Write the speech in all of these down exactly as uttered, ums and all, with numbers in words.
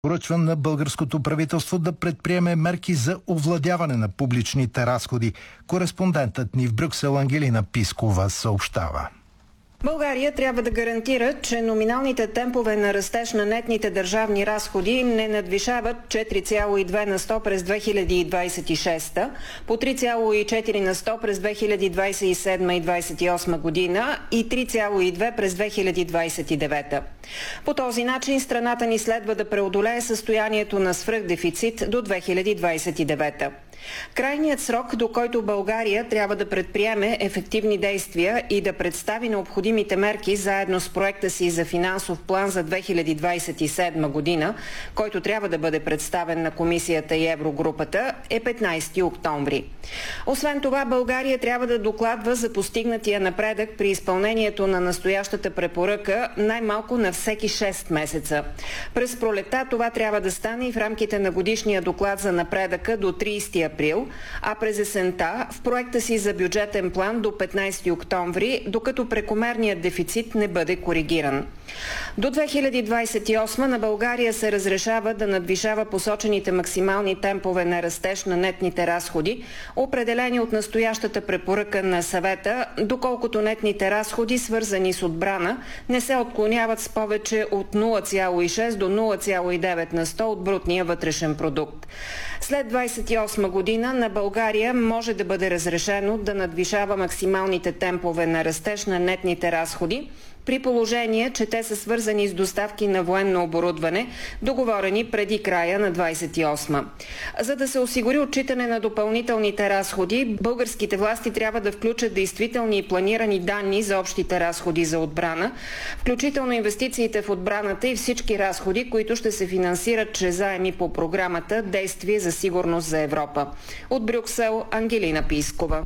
Поръчва на българското правителство да предприеме мерки за овладяване на публичните разходи. Кореспондентът ни в Брюксел Ангелина Пискова съобщава. България трябва да гарантира, че номиналните темпове на растеж на нетните държавни разходи не надвишават четири цяло и две на сто през две хиляди двадесет и шеста, по три цяло и четири на сто през две хиляди двадесет и седма и двадесет и осма година и три цяло и две през две хиляди двадесет и девета. По този начин страната ни следва да преодолее състоянието на свръхдефицит до две хиляди двадесет и девета. Крайният срок, до който България трябва да предприеме ефективни действия и да представи необходимите мерки заедно с проекта си за финансов план за две хиляди двадесет и седма година, който трябва да бъде представен на Комисията и Еврогрупата, е петнадесети октомври. Освен това, България трябва да докладва за постигнатия напредък при изпълнението на настоящата препоръка най-малко на всеки шест месеца. През пролетта това трябва да стане и в рамките на годишния доклад за напредъка до тридесети април, а през есента в проекта си за бюджетен план до петнадесети октомври, докато прекомерният дефицит не бъде коригиран. До две хиляди двадесет и осма на България се разрешава да надвишава посочените максимални темпове на растеж на нетните разходи, определени от настоящата препоръка на съвета, доколкото нетните разходи, свързани с отбрана, не се отклоняват с повече от нула цяло и шест до нула цяло и девет на сто от брутния вътрешен продукт. След двадесет и осма година на България може да бъде разрешено да надвишава максималните темпове на растеж на нетните разходи, при положение, че те са свързани с доставки на военно оборудване, договорени преди края на двадесет и осма. За да се осигури отчитане на допълнителните разходи, българските власти трябва да включат действителни и планирани данни за общите разходи за отбрана, включително инвестициите в отбраната и всички разходи, които ще се финансират чрез заеми по програмата Действие за сигурност за Европа. От Брюксел, Ангелина Пискова.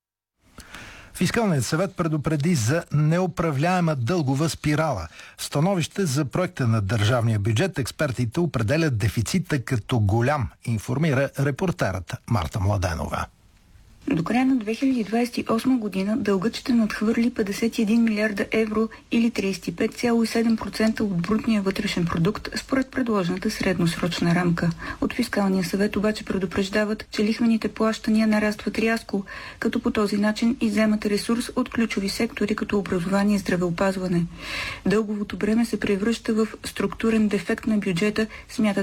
Фискалният съвет предупреди за неуправляема дългова спирала. В становище за проекта на държавния бюджет експертите определят дефицита като голям, информира репортерът Марта Младенова. До края на две хиляди двадесет и осма година дългът ще надхвърли петдесет и един милиарда евро или тридесет и пет цяло и седем процента от брутния вътрешен продукт, според предложената средносрочна рамка. От Фискалния съвет обаче предупреждават, че лихвените плащания нарастват рязко, като по този начин изземат ресурс от ключови сектори като образование и здравеопазване. Дълговото бреме се превръща в структурен дефект на бюджета, смятат